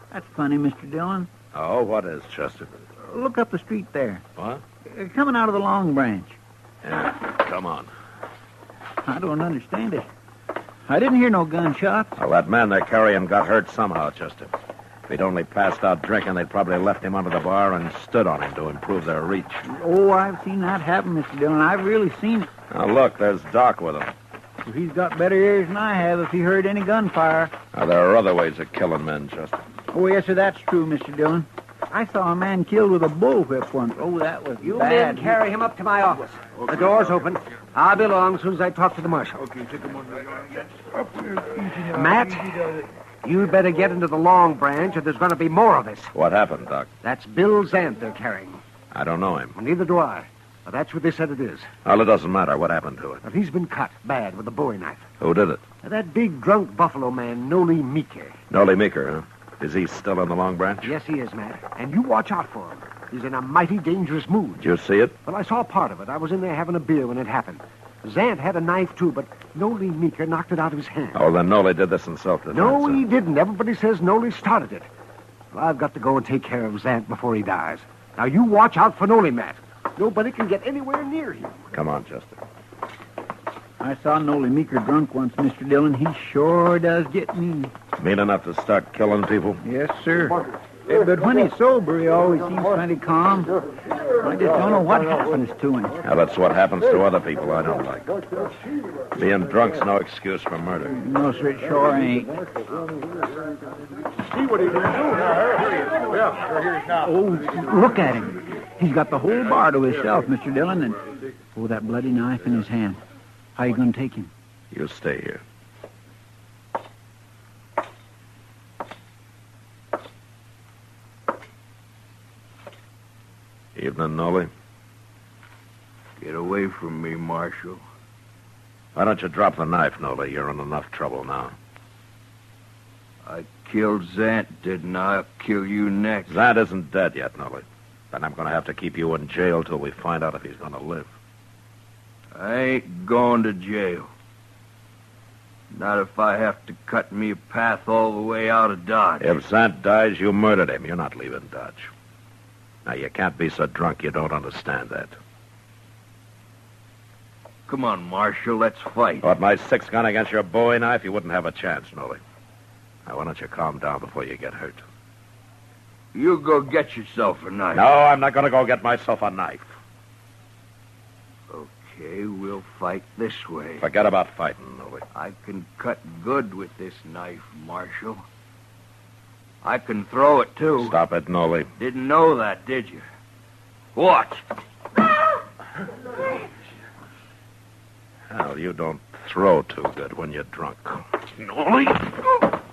That's funny, Mr. Dillon. Oh, what is, Chester? Look up the street there. What? Coming out of the Long Branch. Yeah, come on. I don't understand it. I didn't hear no gunshots. Well, that man they're carrying got hurt somehow, Chester. If he'd only passed out drinking, they'd probably left him under the bar and stood on him to improve their reach. Oh, I've seen that happen, Mr. Dillon. I've really seen it. Now, look, there's Doc with him. Well, he's got better ears than I have if he heard any gunfire. Now, there are other ways of killing men, Chester. Oh, yes, sir, that's true, Mr. Dillon. I saw a man killed with a bullwhip once. Oh, that was You bad. men carry him up to my office. The door's open. I'll be along as soon as I talk to the marshal. Okay, take him on. Matt, you'd better get into the Long Branch or there's going to be more of this. What happened, Doc? That's Bill Zant they're carrying. I don't know him. Well, neither do I. But that's what they said it is. Well, it doesn't matter. What happened to it? But he's been cut bad with a bowie knife. Who did it? Now, that big drunk buffalo man, Noli Meeker. Noli Meeker, huh? Is he still in the Long Branch? Yes, he is, Matt. And you watch out for him. He's in a mighty dangerous mood. Did you see it? Well, I saw part of it. I was in there having a beer when it happened. Zant had a knife, too, but Noli Meeker knocked it out of his hand. Oh, then Noli did this in self-defense. No, huh? he didn't. Everybody says Noli started it. Well, I've got to go and take care of Zant before he dies. Now, you watch out for Noli, Matt. Nobody can get anywhere near him. Come on, Chester. I saw Noli Meeker drunk once, Mr. Dillon. He sure does get mean. Mean enough to start killing people? Yes, sir. But when he's sober, he always seems plenty calm. I just don't know what happens to him. Now, that's what happens to other people I don't like. Being drunk's no excuse for murder. No, sir, it sure ain't. See what he's doing. Yeah, here he is now. Oh, look at him. He's got the whole bar to himself, Mr. Dillon, and that bloody knife in his hand. How you going to take him? You stay here. Evening, Noli. Get away from me, Marshal. Why don't you drop the knife, Noli? You're in enough trouble now. I killed Zant, didn't I? I'll kill you next. Zant isn't dead yet, Noli. Then I'm going to have to keep you in jail till we find out if he's going to live. I ain't going to jail. Not if I have to cut me a path all the way out of Dodge. If Zant dies, you murdered him. You're not leaving Dodge. Now, you can't be so drunk you don't understand that. Come on, Marshal, let's fight. What, my 6-gun against your bowie knife? You wouldn't have a chance, Noli. Now, why don't you calm down before you get hurt? You go get yourself a knife. No, I'm not going to go get myself a knife. Okay, we'll fight this way. Forget about fighting, Noli. I can cut good with this knife, Marshal. I can throw it, too. Stop it, Noli. Didn't know that, did you? Watch. Hell, you don't throw too good when you're drunk. Noli?